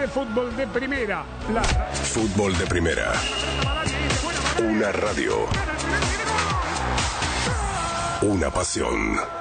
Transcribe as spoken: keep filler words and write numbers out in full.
de fútbol de primera. La... Fútbol de primera. Una radio. Una pasión.